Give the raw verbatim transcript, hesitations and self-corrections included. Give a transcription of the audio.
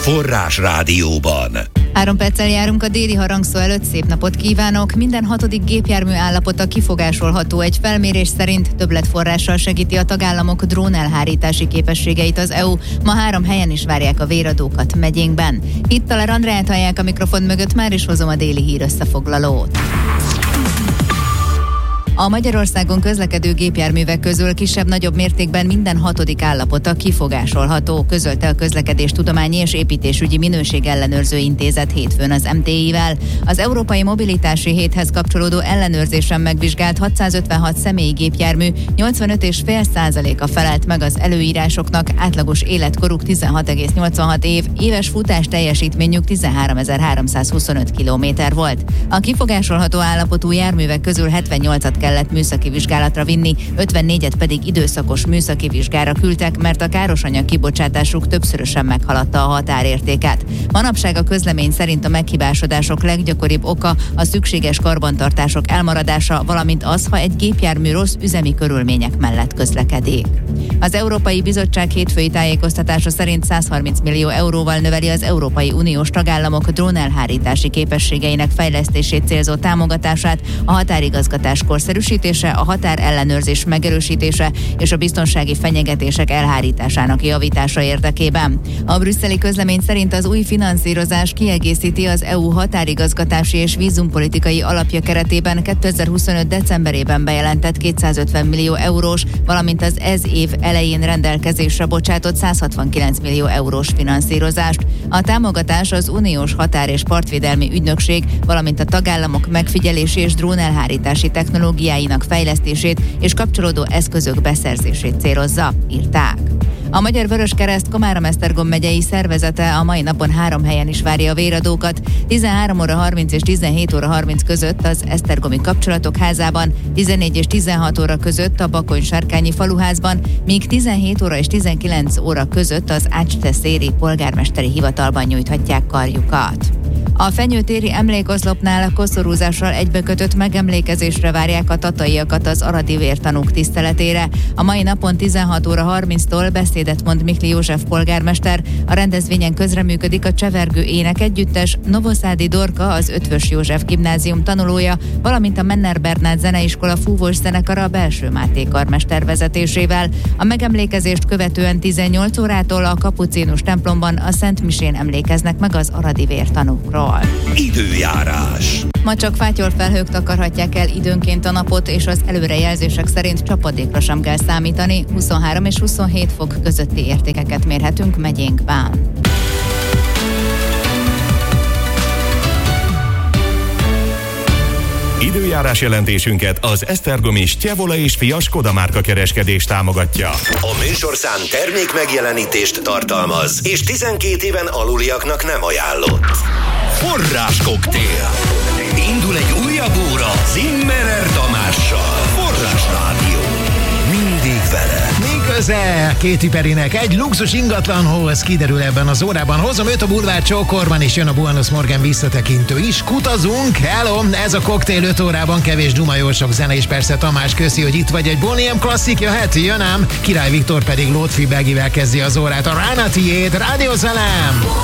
Forrás Rádióban. Három perccel járunk a déli harangszó előtt, szép napot kívánok! Minden hatodik gépjármű állapota kifogásolható. Egy felmérés szerint többletforrással segíti a tagállamok drónelhárítási képességeit az é u. Ma három helyen is várják a véradókat megyénkben. Itt Taler Andrát hallják a mikrofon mögött, már is hozom a déli hír összefoglalót. A Magyarországon közlekedő gépjárművek közül kisebb-nagyobb mértékben minden hatodik állapota kifogásolható, közölte a Közlekedéstudományi és Építésügyi Minőségellenőrző Intézet hétfőn az em té i-vel. Az Európai Mobilitási Héthez kapcsolódó ellenőrzésen megvizsgált hatszázötvenhat személyi gépjármű nyolcvanöt egész öt százaléka felelt meg az előírásoknak, átlagos életkoruk tizenhat egész nyolcvanhat év, éves futás teljesítményük tizenháromezer-háromszázhuszonöt kilométer volt. A kifogásolható állapotú járművek közül hetvennyolcat kellett műszaki vizsgálatra vinni, ötvennégyet pedig időszakos műszaki vizsgára küldtek, mert a károsanyag kibocsátásuk többszörösen meghaladta a határértéket. Manapság a közlemény szerint a meghibásodások leggyakoribb oka a szükséges karbantartások elmaradása, valamint az, ha egy gépjármű rossz üzemi körülmények mellett közlekedik. Az Európai Bizottság hétfői tájékoztatása szerint százharminc millió euróval növeli az Európai Uniós tagállamok drónelhárítási képességeinek fejlesztését célzó támogatását, a határigazgatás korszerűsítése, a határellenőrzés megerősítése és a biztonsági fenyegetések elhárításának javítása érdekében. A brüsszeli közlemény szerint az új finanszírozás kiegészíti az é u határigazgatási és vízumpolitikai alapja keretében kétezer-huszonöt decemberében bejelentett kétszázötven millió eurós, valamint az ez év elején rendelkezésre bocsátott százhatvankilenc millió eurós finanszírozást. A támogatás az Uniós Határ- és Partvédelmi Ügynökség, valamint a tagállamok megfigyelési és drónelhárítási technológiáinak fejlesztését és kapcsolódó eszközök beszerzését célozza, írták. A Magyar Vöröskereszt Komárom-Esztergom megyei szervezete a mai napon három helyen is várja a véradókat. tizenhárom óra harminc és tizenhét óra harminc között az Esztergomi Kapcsolatok Házában, tizennégy és tizenhat óra között a Bakony-Sárkányi Faluházban, míg tizenhét óra és tizenkilenc óra között az Ácsteszéri polgármesteri hivatalban nyújthatják karjukat. A Fenyőtéri emlékoszlopnál a koszorúzással egybekötött megemlékezésre várják a tataiakat az aradi vértanúk tiszteletére. A mai napon tizenhat óra harminctól beszédet mond Mikli József polgármester, a rendezvényen közreműködik a Csevergő Ének Együttes, Novoszádi Dorka, az Ötvös József Gimnázium tanulója, valamint a Menner Bernát Zeneiskola fúvós zenekara a Belső Máté karmester vezetésével. A megemlékezést követően tizennyolc órától a Kapucinus templomban a Szent Misén emlékeznek meg az aradi vértanúkról. Időjárás. Ma csak fátyolfelhők takarhatják el időnként a napot, és az előrejelzések szerint csapadékra sem kell számítani. huszonhárom és huszonhét fok közötti értékeket mérhetünk megyénkben. Időjárás jelentésünket az esztergomi Stjevola és Fia Skoda márka kereskedés támogatja. A műsorszám termék megjelenítést tartalmaz, és tizenkét éven aluliaknak nem ajánlott. Forrás koktél. Indul egy újabb óra Zimmerer Tamással. Forrás Rádió. Mindig vele. Mi köze Katy Perrynek egy luxus ingatlanhoz, kiderül ebben az órában. Hozom őt a Bulvár Csókorban, és jön a Buenos Morgan visszatekintő is. Kutazunk, hello! Ez a koktél öt órában, kevés duma, jó sok zene, és persze Tamás, köszi, hogy itt vagy. Egy Boniem klasszik jöhet, jön ám. Király Viktor pedig Lótfi Begivel kezdi az órát. A Rána tiéd, Rádió Zelem!